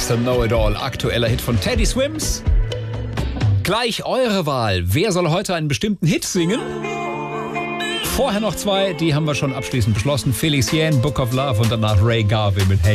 Mr. Know-It-All, aktueller Hit von Teddy Swims. Gleich eure Wahl. Wer soll heute einen bestimmten Hit singen? Vorher noch zwei, die haben wir schon abschließend beschlossen. Felix Jähn, Book of Love und danach Ray Garvey mit Hey.